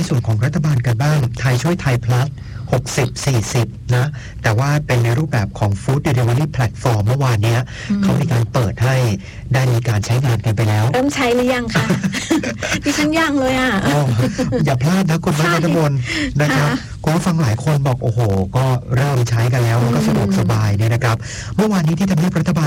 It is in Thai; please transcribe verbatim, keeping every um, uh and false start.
ส่วนของรัฐบาลกันบ้างไทยช่วยไทย plus หกสิบ สี่สิบ นะแต่ว่าเป็นในรูปแบบของ Food Delivery Platform เมื่อวานนี้เขามีการเปิดให้ได้มีการใช้งานกันไปแล้วเริ่มใช้หรือยังคะ ดิฉันยังเลยอ่ะอย่าพลาดนะคุณพระนันทมนนะครับคุณผู้ฟังหลายคนบอกโอ้โหก็เริ่มใช้กันแล้วก็สะดวกสบายเนี่ยนะครับเมื่อวานนี้ที่ทำให้รัฐบาล